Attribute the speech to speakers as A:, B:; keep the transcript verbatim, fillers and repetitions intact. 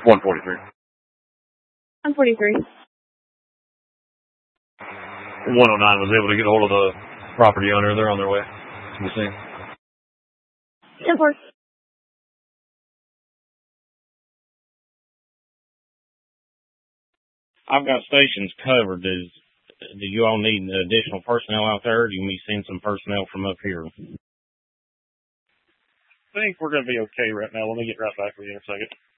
A: one forty-three.
B: one forty-three.
A: one oh nine was able to get a hold of the property owner. They're on their way to the scene.
B: ten four.
C: I've got stations covered. Does, do you all need additional personnel out there, or do you need to send some personnel from up here?
D: I think we're going to be okay right now. Let me get right back with you in a second.